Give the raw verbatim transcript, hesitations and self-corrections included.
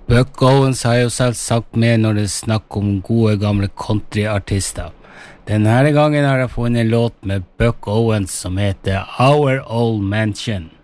Buck Owens har jo selvsagt med når det er snakk om gode gamle countryartister. Denne gangen har jeg funnet en låt med Buck Owens som heter Our Old Mansion.